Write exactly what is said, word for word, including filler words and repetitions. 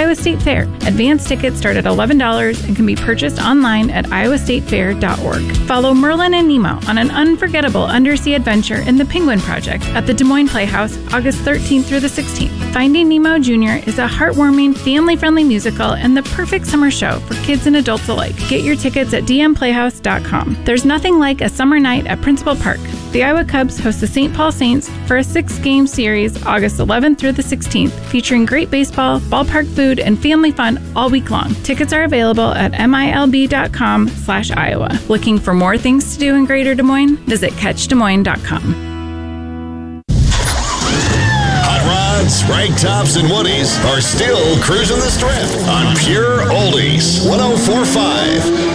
Iowa State Fair. Advance tickets start at eleven dollars and can be purchased online at iowa state fair dot org. Follow Merlin and Nemo on an unforgettable undersea adventure in the Penguin Project at the Des Moines Playhouse, August thirteenth through the sixteenth. Finding Nemo Junior is a heartwarming, family-friendly musical and the perfect summer show for kids and adults alike. Get your tickets at d m playhouse dot com. There's nothing like a summer night at Principal Park. The Iowa Cubs host the Saint Paul Saints for a six-game series August eleventh through the sixteenth, featuring great baseball, ballpark food, and family fun all week long. Tickets are available at m i l b dot com slash Iowa. Looking for more things to do in Greater Des Moines? Visit catch des moines dot com. Hot rods, rag tops, and woodies are still cruising the strip on Pure Oldies one oh four point five.